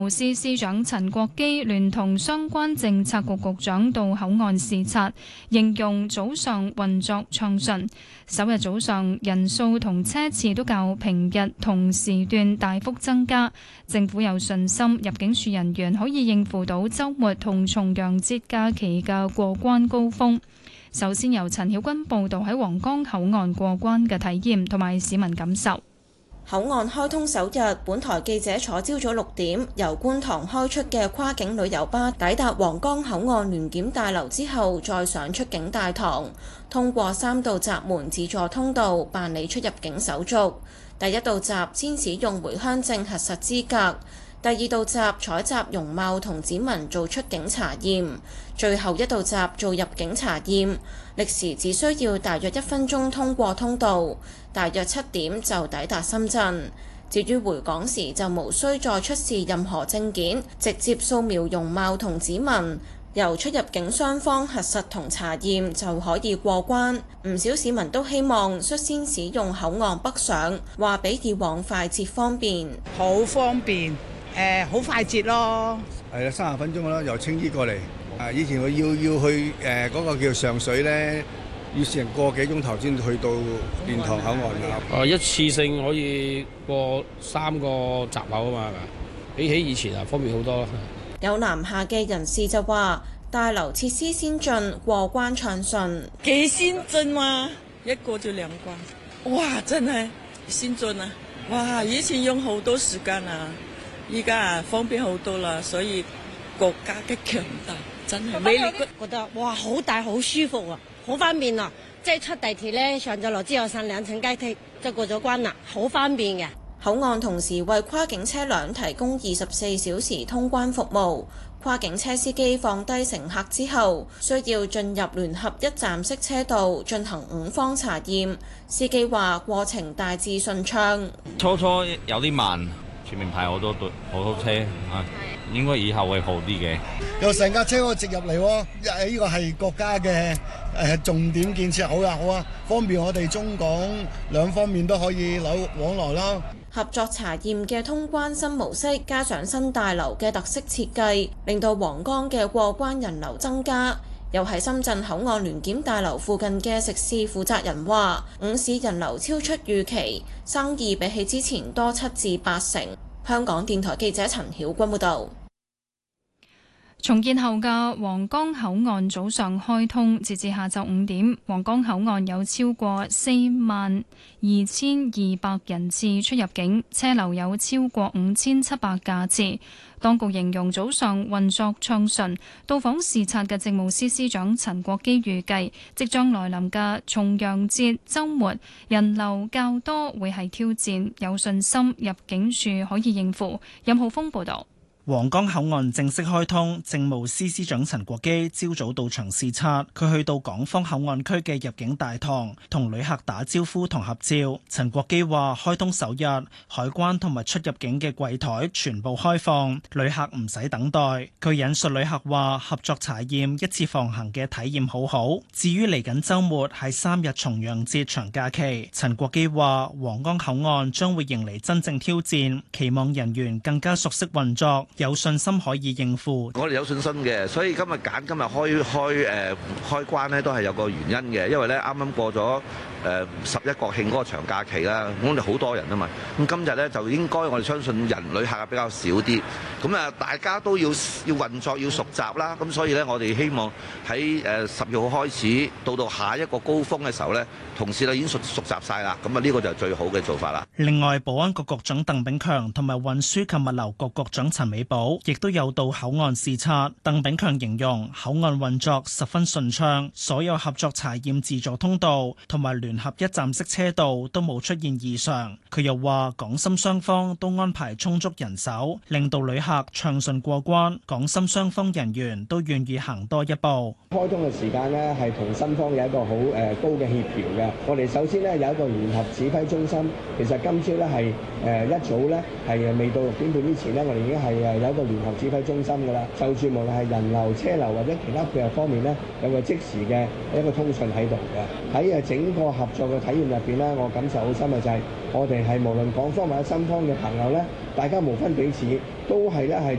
司司長陳國基聯同相關政策局局長到口岸視察，形容早上運作暢順。首日早上人數同車次都較平日同時段大幅增加，政府有信心入境處人員可以應付到週末同重陽節假期嘅過關高峰。首先由陳曉君報導喺皇崗口岸過關嘅體驗同埋市民感受。 口岸開通首日，本台記者坐朝早6點由觀塘開出嘅跨境旅遊巴抵達皇崗口岸聯檢大樓之後，再上出境大堂，通過3道閘門自助通道辦理出入境手續。第一道閘先使用回鄉證核實資格，第二道閘採集容貌同指紋做出境查驗，最後一道閘做入境查驗，歷時只需要大約1分鐘通過通道，大約7點就抵達深圳。至於回港時就無需再出示任何證件，直接掃描容貌同指紋，由出入境雙方核實同查驗就可以過關。唔少市民都希望率先使用口岸北上，話比以往快捷方便。 好方便，好快捷咯。 係啦，30分鐘啦，由青衣過嚟。以前我要去嗰個叫上水咧，要成個幾鐘頭先去到蓮塘口岸㗎。 一次性可以過3個閘口啊嘛，係咪？比起以前方便好多。 有南下嘅人士就話：大樓設施先進，過關暢順。 幾先進嘛？一過就2關，哇！真係先進啊！哇！以前用好多時間啊，依家方便好多啦，所以國家嘅強大真係魅力。 覺得哇，好大好舒服啊，好方便啊！即係出地鐵咧，上咗樓之後上2層階梯就過咗關啦，好方便嘅。 口岸同時為跨境車輛提供24小時通關服務，跨境車司機放低乘客之後，需要進入聯合一站式車道進行5方查驗。司機話過程大致順暢， 初有啲慢，全面排好多車啊，應該以後會好啲嘅。 有成架車可以直入嚟喎，呢個係國家嘅重點建設，好啊，方便我哋中港兩方面都可以往來啦。 合作查驗嘅通關新模式，加上新大樓嘅特色設計，令到皇崗嘅過關人流增加。又喺深圳口岸聯檢大樓附近嘅食肆負責人話：午市人流超出預期，生意比起之前多7至8成。香港電台記者陳曉君報導。 重建後嘅皇崗口岸早上開通，截至下晝5點，皇崗口岸有超過42,200人次出入境，車流有超過5700架次。當局形容早上運作暢順。到訪視察嘅政務司司長陳國基預計，即將來臨嘅重陽節週末人流較多，會係挑戰，有信心入境處可以應付。任浩峰報導。 皇崗口岸正式開通，政務司司長陳國基朝早到場視察，佢去到港方口岸區嘅入境大堂，同旅客打招呼同合照。陳國基話：開通首日，海關同埋出入境嘅櫃台全部開放，旅客唔使等待。佢引述旅客話：合作查驗一次放行嘅體驗好好。至於嚟緊週末係3日重陽節長假期，陳國基話：皇崗口岸將會迎嚟真正挑戰，期望人員更加熟悉運作。有信心可以應付， 我哋有信心嘅，所以今日開關咧都係有個原因嘅，因為咧啱啱過咗11國慶嗰個長假期啦，我哋好多人啊嘛，咁今日咧就應該我哋相信旅客比較少啲，咁啊大家都要運作要熟習啦，咁所以咧我哋希望喺10號開始到下一個高峰嘅時候咧，同事咧已經熟習晒啦，咁啊呢個就係最好嘅做法啦。 另外，保安局局長鄧炳強同埋運輸及物流局局長陳美寶亦都有到口岸視察。鄧炳強形容口岸運作十分順暢，所有合作查驗自助通道同埋聯合一站式車道都冇出現異常。佢又話港深雙方都安排充足人手，令到旅客暢順過關。港深雙方人員都願意行多一步。 開通嘅時間呢係同深方有一個好高嘅協調嘅。我哋首先呢有一個聯合指揮中心，其實今朝呢係一早呢係未到6點半之前呢，我哋已經係有一個聯合指揮中心㗎啦。就住無論係人流、車流或者其他配合方面呢，有個即時嘅一個通訊喺度嘅。喺整個合作嘅體驗入邊呢，我感受好深嘅就係我哋係無論港方或者深方嘅朋友呢，大家無分彼此， 都係咧係